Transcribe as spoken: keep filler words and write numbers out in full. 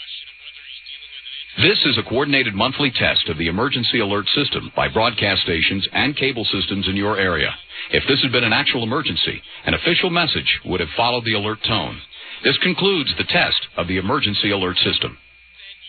This is a coordinated monthly test of the emergency alert system by broadcast stations and cable systems in your area. If this had been an actual emergency, an official message would have followed the alert tone. This concludes the test of the emergency alert system.